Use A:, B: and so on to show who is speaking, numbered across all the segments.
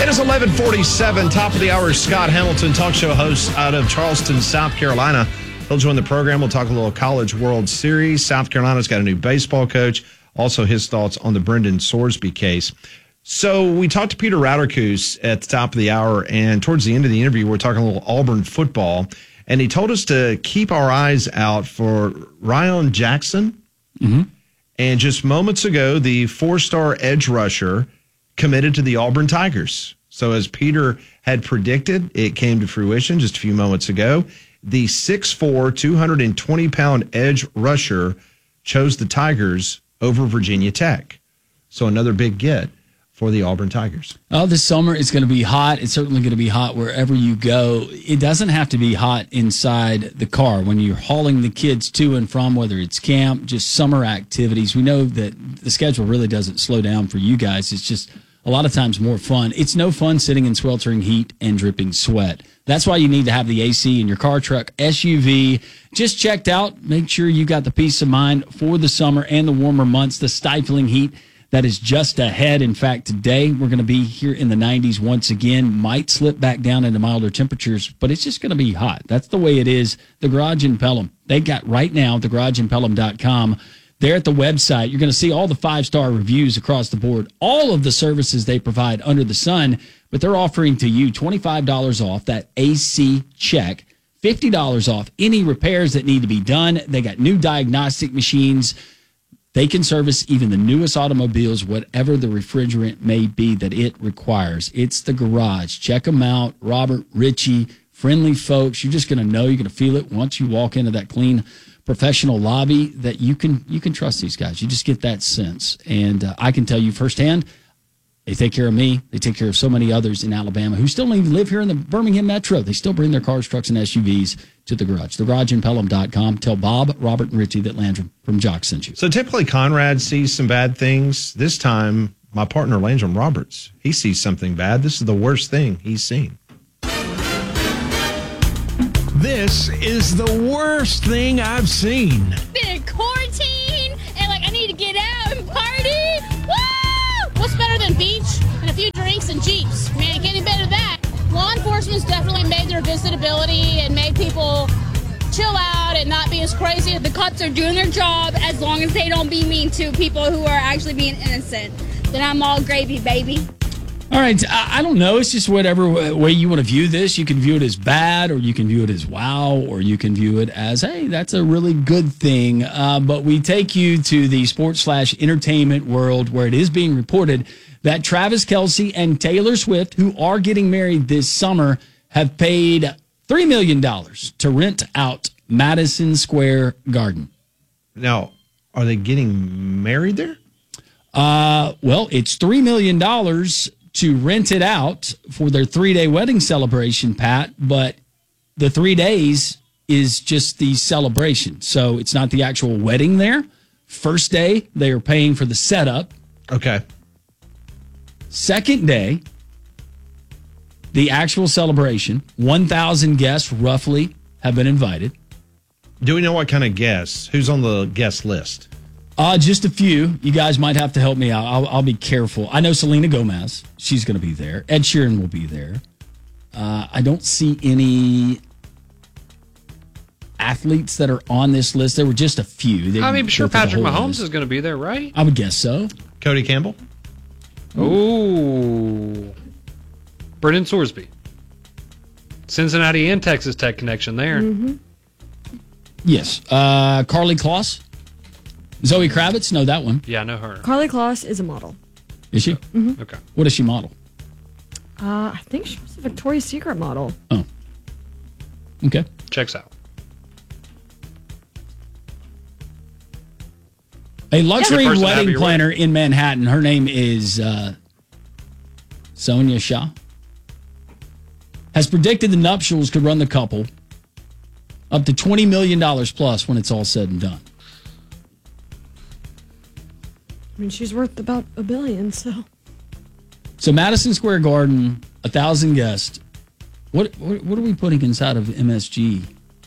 A: It is 11:47, top of the hour. Scott Hamilton, talk show host out of Charleston, South Carolina. He'll join the program. We'll talk a little College World Series. South Carolina's got a new baseball coach. Also, his thoughts on the Brendan Sorsby case. So we talked to Peter Rauterkus at the top of the hour, and towards the end of the interview, we're talking a little Auburn football. And he told us to keep our eyes out for Ryan Jackson. Mm-hmm. And just moments ago, the 4-star edge rusher committed to the Auburn Tigers. So as Peter had predicted, it came to fruition just a few moments ago. The 6'4", 220-pound edge rusher chose the Tigers over Virginia Tech. So another big get for the Auburn Tigers.
B: Oh, this summer it's going to be hot. It's certainly going to be hot wherever you go. It doesn't have to be hot inside the car when you're hauling the kids to and from, whether it's camp, just summer activities. We know that the schedule really doesn't slow down for you guys. It's just a lot of times more fun. It's no fun sitting in sweltering heat and dripping sweat. That's why you need to have the AC in your car, truck, SUV. Just checked out. Make sure you got the peace of mind for the summer and the warmer months, the stifling heat that is just ahead. In fact, today we're going to be here in the 90s once again. Might slip back down into milder temperatures, but it's just going to be hot. That's the way it is. The Garage in Pelham. They got right now, thegarageandpelham.com. There at the website, you're going to see all the 5-star reviews across the board, all of the services they provide under the sun, but they're offering to you $25 off that AC check, $50 off any repairs that need to be done. They got new diagnostic machines. They can service even the newest automobiles, whatever the refrigerant may be that it requires. It's the Garage. Check them out. Robert, Richie, friendly folks. You're just going to know, you're going to feel it once you walk into that clean professional lobby that you can trust these guys. You just get that sense. And I can tell you firsthand, they take care of me. They take care of so many others in Alabama who still don't even live here in the Birmingham metro. They still bring their cars, trucks, and SUVs to the Garage. TheGarageandPelham.com. Tell Bob, Robert, and Richie that Landrum from Jock sent you.
A: So typically Conrad sees some bad things. This time, my partner Landrum Roberts, he sees something bad. This is the worst thing he's seen.
C: This is the worst thing I've seen.
D: Been in quarantine, and I need to get out and party. Woo! What's better than beach and a few drinks and Jeeps? Man, it can't get better than that. Law enforcement's definitely made their visitability and made people chill out and not be as crazy. The cops are doing their job as long as they don't be mean to people who are actually being innocent. Then I'm all gravy, baby.
B: All right, I don't know. It's just whatever way you want to view this. You can view it as bad, or you can view it as wow, or you can view it as, hey, that's a really good thing. But we take you to the sports/entertainment world where it is being reported that Travis Kelce and Taylor Swift, who are getting married this summer, have paid $3 million to rent out Madison Square Garden.
A: Now, are they getting married there?
B: Well, it's $3 million to rent it out for their 3-day wedding celebration, Pat, but the 3 days is just the celebration. So it's not the actual wedding there. First day, they are paying for the setup.
A: Okay.
B: Second day, the actual celebration. 1,000 guests roughly have been invited.
A: Do we know what kind of guests? Who's on the guest list?
B: Just a few. You guys might have to help me out. I'll be careful. I know Selena Gomez. She's going to be there. Ed Sheeran will be there. I don't see any athletes that are on this list. There were just a few.
E: I'm sure Patrick Mahomes is going to be there, right?
B: I would guess so.
A: Cody Campbell?
E: Ooh. Brendan Sorsby. Cincinnati and Texas Tech connection there.
D: Mm-hmm.
B: Yes. Carly Kloss? Zoe Kravitz? No, that one.
E: Yeah, I know her.
F: Carly Kloss is a model.
B: Is she?
F: Mm-hmm.
E: Okay.
B: What does she model?
F: I think she was a Victoria's Secret model.
B: Oh. Okay.
E: Checks out.
B: A luxury wedding planner in Manhattan. Her name is Sonia Shah. Has predicted the nuptials could run the couple up to $20 million plus when it's all said and done.
F: I mean, she's worth about $1 billion, so.
B: So Madison Square Garden, 1,000 guests. What are we putting inside of MSG?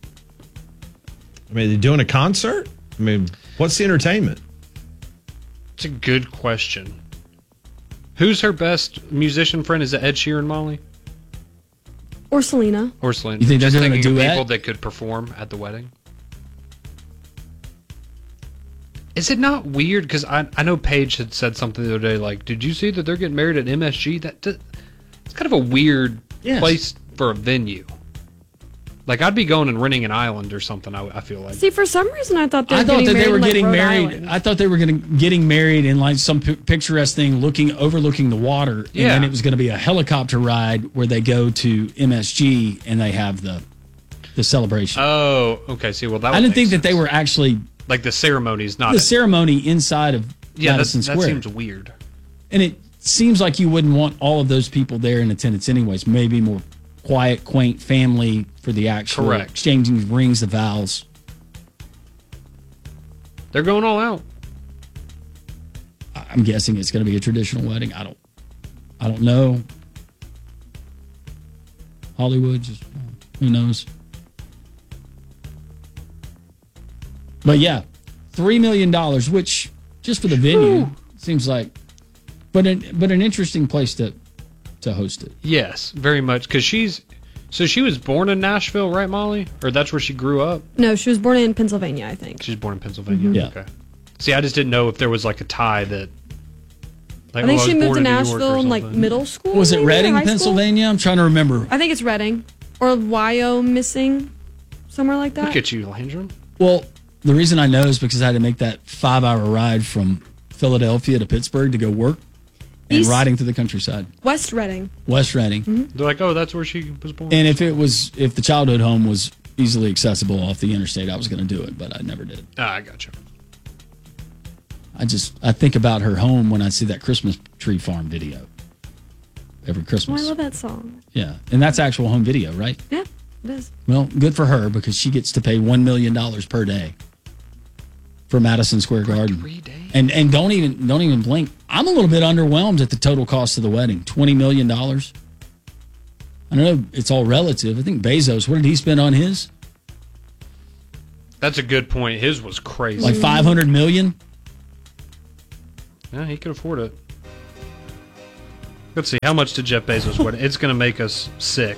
A: I mean, are they doing a concert? I mean, what's the entertainment?
E: It's a good question. Who's her best musician friend? Is it Ed Sheeran, Molly?
F: Or Selena.
E: Or Selena?
B: You think they're
E: Just
B: doing a
E: thinking of
B: duet?
E: people that could perform at the wedding. Is it not weird? Because I know Paige had said something the other day, like, did you see that they're getting married at MSG? It's kind of a weird place for a venue. Like, I'd be going and renting an island or something, I feel like.
F: See, for some reason, I thought they were
B: that they were getting
F: Rhode
B: married.
F: Island.
B: I thought they were getting married in like some picturesque thing, overlooking the water, and then it was going to be a helicopter ride where they go to MSG and they have the celebration.
E: Oh, okay. See, well, that
B: I didn't think that they were actually
E: like the ceremony's not
B: the ceremony inside of Madison Square.
E: That seems weird.
B: And it seems like you wouldn't want all of those people there in attendance, anyways. Maybe more quiet, quaint family for the actual exchanging rings, the vows.
E: They're going all out.
B: I'm guessing it's going to be a traditional wedding. I don't know. Hollywood, just who knows? But yeah, $3 million, which just for the venue seems like, but an interesting place to host it.
E: Yes, very much, because she was born in Nashville, right, Molly? Or that's where she grew up?
F: No, she was born in Pennsylvania, I think.
E: She's born in Pennsylvania.
F: Mm-hmm.
B: Yeah.
E: Okay. See, I just didn't know if there was like a tie that. Like,
F: I think she moved
E: born
F: to
E: in New York or
F: Nashville in like
E: something.
F: middle school.
B: Was it
F: maybe, or
B: Reading,
F: high school?
B: Pennsylvania? I'm trying to remember.
F: I think it's Reading or Wyoming, somewhere like that.
E: Look at you, Landrum.
B: Well, the reason I know is because I had to make that 5-hour ride from Philadelphia to Pittsburgh to go work and
F: East-
B: riding through the countryside.
F: West Reading.
B: West Reading.
E: They're like, oh, that's where she was born.
B: And if the childhood home was easily accessible off the interstate, I was going to do it, but I never did.
E: I got you.
B: I think about her home when I see that Christmas tree farm video every
F: Oh,
B: Christmas.
F: I love that song.
B: Yeah, and that's actual home video, right?
F: Yeah, it is.
B: Well, good for her because she gets to pay $1 million per day for Madison Square Garden.
E: 3 days.
B: And don't even blink. I'm a little bit underwhelmed at the total cost of the wedding. $20 million. I know it's all relative. I think Bezos, what did he spend on his?
E: That's a good point. His was crazy.
B: Like $500 million?
E: Yeah, he could afford it. Let's see. How much did Jeff Bezos win? It's going to make us sick.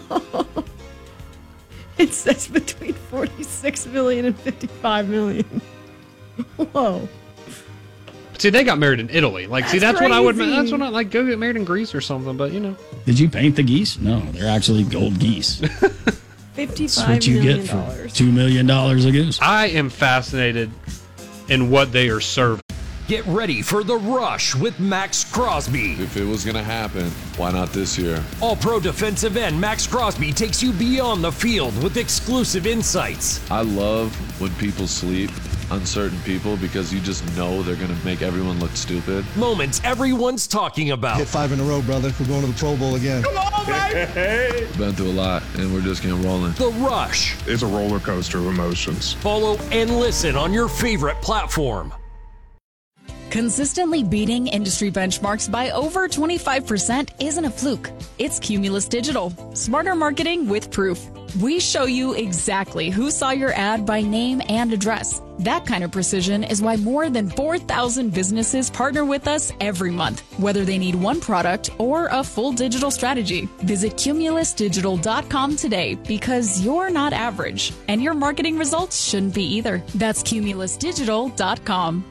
F: It says between 46 million and 55 million. Whoa.
E: See, they got married in Italy. Like, see,
F: That's
E: that's what I would.
F: crazy.
E: That's what I like. Go get married in Greece or something. But you know,
B: Did you paint the geese? No, they're actually gold geese. That's
F: $55
B: what you
F: million.
B: get for $2 million a goose.
E: I am fascinated in what they are serving.
G: Get ready for The Rush with Max Crosby.
H: If it was going to happen, why not this year?
G: All-pro defensive end Max Crosby takes you beyond the field with exclusive insights.
H: I love when people sleep, uncertain people, because you just know they're going to make everyone look stupid.
G: Moments everyone's talking about.
I: Hit 5 in a row, brother. We're going to the Pro Bowl again.
H: Been through a lot, and we're just getting rolling.
G: The Rush.
J: It's a roller coaster of emotions.
G: Follow and listen on your favorite platform.
K: Consistently beating industry benchmarks by over 25% isn't a fluke. It's Cumulus Digital. Smarter marketing with proof. We show you exactly who saw your ad by name and address. That kind of precision is why more than 4,000 businesses partner with us every month, whether they need one product or a full digital strategy. Visit cumulusdigital.com today because you're not average and your marketing results shouldn't be either. That's cumulusdigital.com.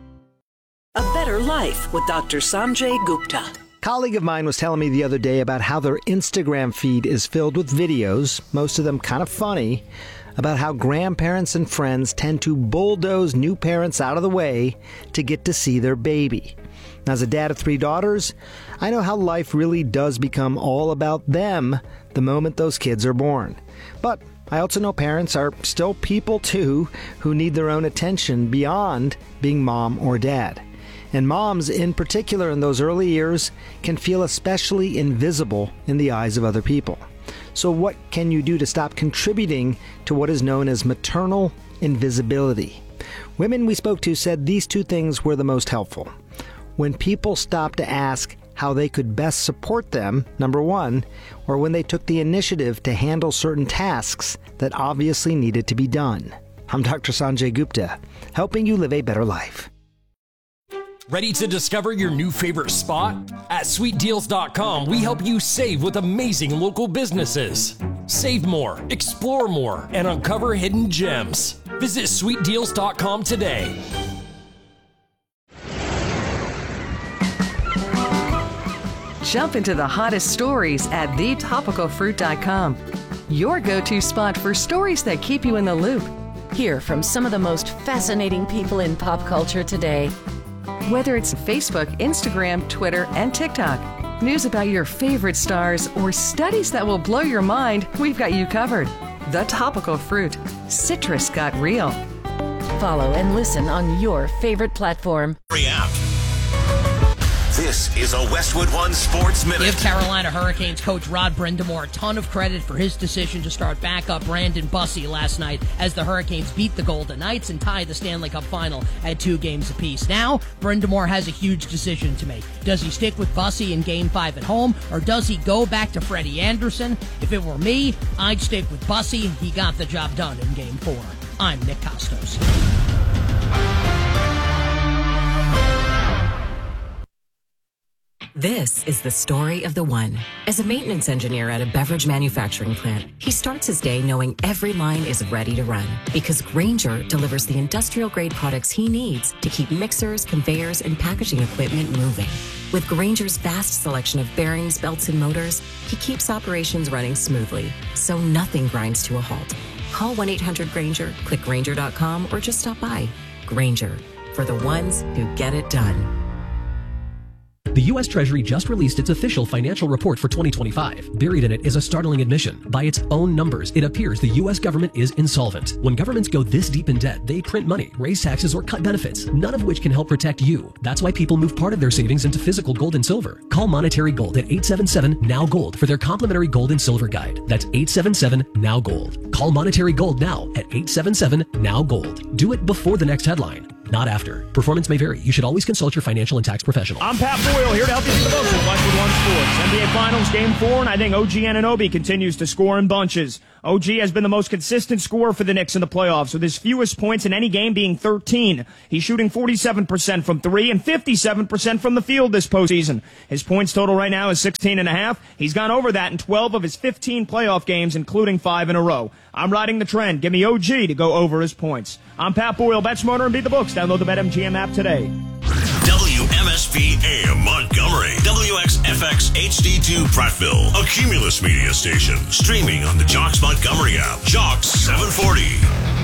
L: A Better Life with Dr. Sanjay Gupta.
M: A colleague of mine was telling me the other day about how their Instagram feed is filled with videos, most of them kind of funny, about how grandparents and friends tend to bulldoze new parents out of the way to get to see their baby. Now, as a dad of 3 daughters, I know how life really does become all about them the moment those kids are born. But I also know parents are still people too who need their own attention beyond being mom or dad. And moms, in particular in those early years, can feel especially invisible in the eyes of other people. So what can you do to stop contributing to what is known as maternal invisibility? Women we spoke to said these 2 things were the most helpful. When people stopped to ask how they could best support them, number 1, or when they took the initiative to handle certain tasks that obviously needed to be done. I'm Dr. Sanjay Gupta, helping you live a better life.
G: Ready to discover your new favorite spot? At sweetdeals.com, we help you save with amazing local businesses. Save more, explore more, and uncover hidden gems. Visit sweetdeals.com today.
N: Jump into the hottest stories at thetopicalfruit.com. Your go-to spot for stories that keep you in the loop.
O: Hear from some of the most fascinating people in pop culture today.
N: Whether it's Facebook, Instagram, Twitter, and TikTok, news about your favorite stars, or studies that will blow your mind, we've got you covered. The Topical Fruit. Citrus got real.
O: Follow and listen on your favorite platform.
P: App. This is a Westwood One Sports Minute.
Q: Give Carolina Hurricanes coach Rod Brind'Amour a ton of credit for his decision to start backup Brandon Bussie last night as the Hurricanes beat the Golden Knights and tied the Stanley Cup final at 2 games apiece. Now, Brind'Amour has a huge decision to make. Does he stick with Bussie in Game 5 at home, or does he go back to Freddie Anderson? If it were me, I'd stick with Bussie. He got the job done in Game 4. I'm Nick Costos.
R: This is the story of the one. As a maintenance engineer at a beverage manufacturing plant, he starts his day knowing every line is ready to run because Grainger delivers the industrial-grade products he needs to keep mixers, conveyors, and packaging equipment moving. With Grainger's vast selection of bearings, belts, and motors, he keeps operations running smoothly, so nothing grinds to a halt. Call 1-800-GRAINGER, click Grainger.com, or just stop by. Grainger, for the ones who get it done.
S: The U.S. Treasury just released its official financial report for 2025. Buried in it is a startling admission. By its own numbers, it appears the U.S. government is insolvent. When governments go this deep in debt, they print money, raise taxes, or cut benefits, none of which can help protect you. That's why people move part of their savings into physical gold and silver. Call Monetary Gold at 877-NOW-GOLD for their complimentary gold and silver guide. That's 877-NOW-GOLD. Call Monetary Gold now at 877-NOW-GOLD. Do it before the next headline, not after. Performance may vary. You should always consult your financial and tax professional.
T: I'm Pat Boyle, here to help you through the most of Westwood One Sports. NBA Finals Game 4, and I think OG Anunoby continues to score in bunches. OG has been the most consistent scorer for the Knicks in the playoffs, with his fewest points in any game being 13. He's shooting 47% from 3 and 57% from the field this postseason. His points total right now is 16.5. He's gone over that in 12 of his 15 playoff games, including 5 in a row. I'm riding the trend. Give me OG to go over his points. I'm Pat Boyle. Bet smarter and beat the books. Download the BetMGM app today.
P: WMSP AM Montgomery, WXFX HD2 Prattville, a Cumulus Media station, streaming on the Jocks Montgomery app. Jocks 740.